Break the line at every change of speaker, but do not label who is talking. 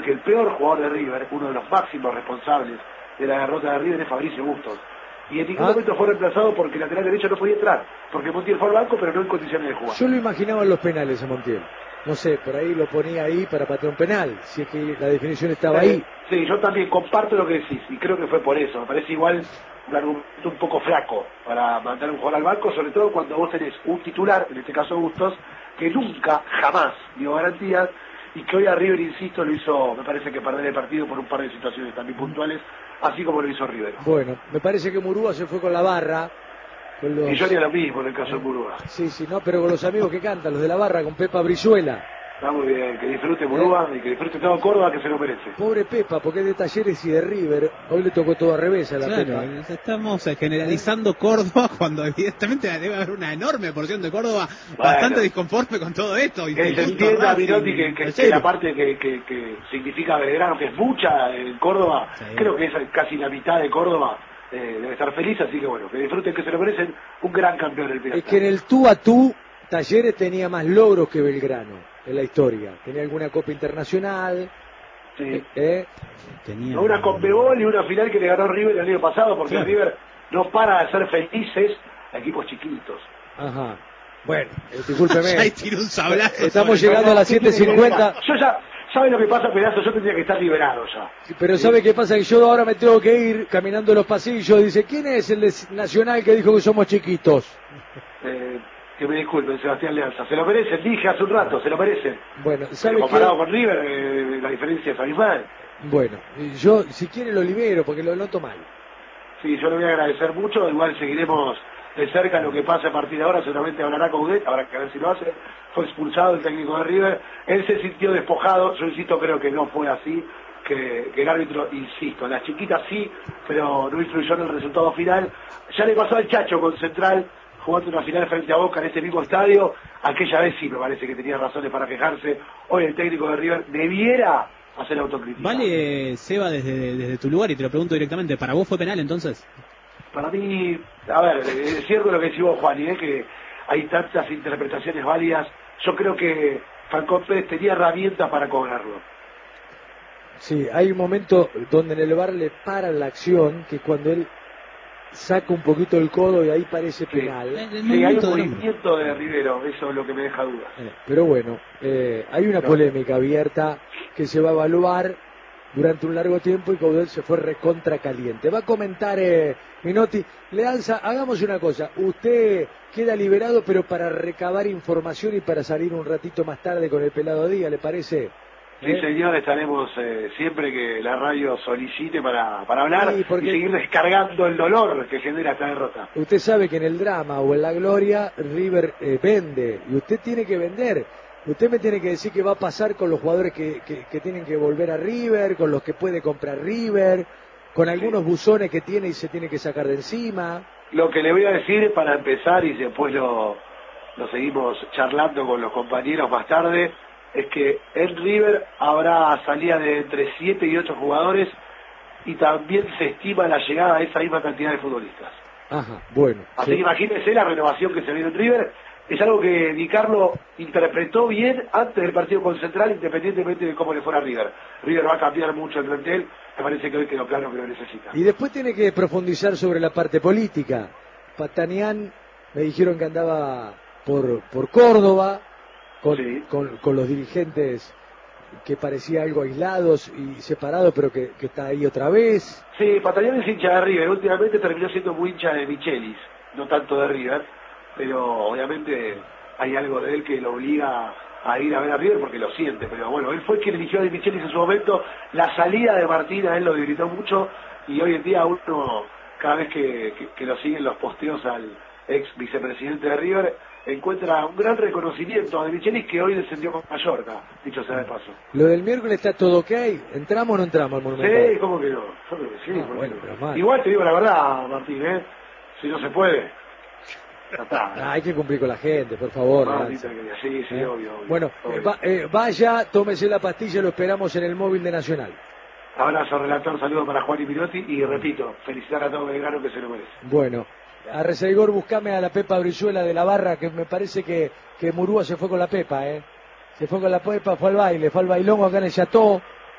que el peor jugador de River, uno de los máximos responsables de la derrota de River, es Fabricio Bustos. Y en ningún momento fue reemplazado porque el lateral derecho no podía entrar, porque Montiel fue al banco, pero no en condiciones de jugar.
Yo lo imaginaba en los penales a Montiel. No sé, por ahí lo ponía ahí para patear un penal, si es que la definición estaba ahí.
Sí, yo también comparto lo que decís, y creo que fue por eso. Me parece igual un argumento un poco flaco para mandar un jugador al banco, sobre todo cuando vos tenés un titular, en este caso Bustos, que nunca, jamás dio garantías, y que hoy a River, insisto, lo hizo, me parece que perder el partido por un par de situaciones también puntuales, así como lo hizo River.
Bueno, me parece que Murúa se fue con la barra. Con los...
Y yo haría lo mismo en el caso de Murúa.
Sí, no, pero con los amigos que cantan, los de la barra, con Pepa Brizuela.
Está muy bien, que disfrute Murúa y que disfrute todo Córdoba, que se lo merece.
Pobre Pepa, porque es de Talleres y de River. Hoy le tocó todo al revés a la Pepa.
Estamos generalizando Córdoba cuando evidentemente debe haber una enorme porción de Córdoba bastante disconforme con todo esto.
Que se entienda, Mirotti, que la parte que significa Belgrano, que es mucha en Córdoba, creo que es casi la mitad de Córdoba. Debe estar feliz, así que bueno, que disfruten, que se lo merecen, un gran campeón el Pirata.
Es que en el tú a tú Talleres tenía más logros que Belgrano en la historia. Tenía alguna copa internacional.
Sí.
Tenía
una Conmebol y una final que le ganó River el año pasado, porque River no para de ser felices a equipos chiquitos.
Ajá. Bueno, discúlpeme.
Estamos
llegando a las 7:50.
Yo ya, ¿sabe lo que pasa, pedazo? Yo tendría que estar liberado ya.
Pero ¿sabe qué pasa? Que yo ahora me tengo que ir caminando los pasillos. Dice, ¿quién es el de Nacional que dijo que somos chiquitos?
Que me disculpen, Sebastián Lealza. Se lo merecen, dije hace un rato, se lo merecen.
Bueno, ¿sabe
comparado con River, la diferencia es abismal.
Bueno, yo si quiere lo libero porque lo noto mal.
Sí, yo le voy a agradecer mucho. Igual seguiremos de cerca lo que pasa a partir de ahora. Seguramente hablará con Udet, habrá que ver si lo hace. Fue expulsado el técnico de River. Él se sintió despojado. Yo insisto, creo que no fue así. Que el árbitro, insisto, las chiquitas sí, pero no influyó en el resultado final. Ya le pasó al Chacho con Central, jugando una final frente a Boca en ese mismo estadio. Aquella vez sí me parece que tenía razones para quejarse. Hoy el técnico de River debiera hacer autocrítica.
Vale, Seba, desde tu lugar, y te lo pregunto directamente, ¿para vos fue penal entonces?
Para mí, a ver, es cierto lo que decís vos, Juan, y es que hay tantas interpretaciones válidas. Yo creo que Falcón Pérez tenía herramientas para cobrarlo.
Sí, hay un momento donde en el VAR le paran la acción, que cuando él saca un poquito el codo y ahí parece penal.
Sí, hay un movimiento de Rivero, eso es lo que me deja dudas.
Pero bueno, hay una polémica abierta que se va a evaluar durante un largo tiempo y Caudel se fue recontra caliente. Va a comentar Minotti. Lealza, hagamos una cosa, usted queda liberado pero para recabar información y para salir un ratito más tarde con el Pelado Díaz, ¿le parece?
Sí, señor, estaremos siempre que la radio solicite para hablar y seguir descargando el dolor que genera esta derrota.
Usted sabe que en el drama o en la gloria River vende y usted tiene que vender. Usted me tiene que decir qué va a pasar con los jugadores que tienen que volver a River, con los que puede comprar River, con algunos buzones que tiene y se tiene que sacar de encima.
Lo que le voy a decir para empezar y después lo seguimos charlando con los compañeros más tarde, es que en River habrá salida de entre 7 y 8 jugadores y también se estima la llegada de esa misma cantidad de futbolistas.
Ajá, bueno.
Así que imagínense la renovación que se viene en River. Es algo que Di Carlo interpretó bien antes del partido con Central, independientemente de cómo le fuera a River. River va a cambiar mucho el plantel, me parece que hoy quedó claro que lo necesita.
Y después tiene que profundizar sobre la parte política. Patanián me dijeron que andaba por Córdoba, con los dirigentes que parecía algo aislados y separados, pero que está ahí otra vez.
Sí, Patanián es hincha de River, últimamente terminó siendo muy hincha de Michelis, no tanto de River, pero obviamente hay algo de él que lo obliga a ir a ver a River porque lo siente, pero bueno, él fue quien eligió a De Michelis en su momento. La salida de Martín a él lo debilitó mucho y hoy en día uno, cada vez que lo siguen los posteos al ex vicepresidente de River, encuentra un gran reconocimiento a De Michelis, que hoy descendió con Mallorca, dicho sea de paso.
Lo del miércoles está todo ok, ¿entramos o no entramos al Monumental?
Sí, ¿cómo que no? Yo creo que sí.
Bueno, pero mal.
Igual te digo la verdad, Martín, si no se puede, ya está.
Hay que cumplir con la gente, por favor.
Sí, obvio.
Bueno, vaya, tómese la pastilla, lo esperamos en el móvil de Nacional.
Abrazo, relator, saludo para Juan y Minotti y repito, felicitar a todo Belgrano que se lo merece.
Bueno, a Rezaigor buscame a la Pepa Brizuela de la barra, que me parece que Murúa se fue con la Pepa, Se fue con la Pepa, fue al baile, fue al bailongo acá en el Chateau.